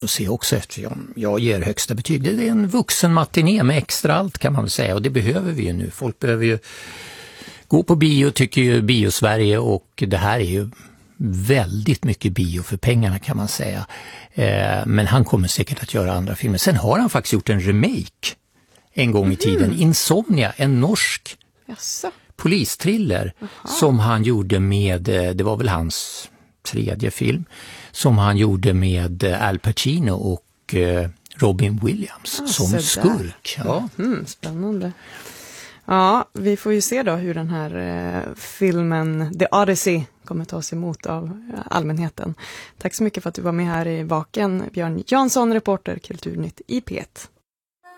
se också eftersom jag ger högsta betyg. Det är en vuxen matiné med extra allt kan man väl säga, och det behöver vi ju nu. Folk behöver ju gå på bio, tycker ju Bio-Sverige, och det här är ju väldigt mycket bio för pengarna kan man säga. Men han kommer säkert att göra andra filmer. Sen har han faktiskt gjort en remake en gång i tiden. Insomnia, en norsk polistriller som han gjorde med, det var väl hans tredje film, som han gjorde med Al Pacino och Robin Williams som skurk. Ja. Spännande. Ja, vi får ju se då hur den här filmen The Odyssey kommer tas emot av allmänheten. Tack så mycket för att du var med här i Vaken, Björn Jansson, reporter Kulturnytt i P1.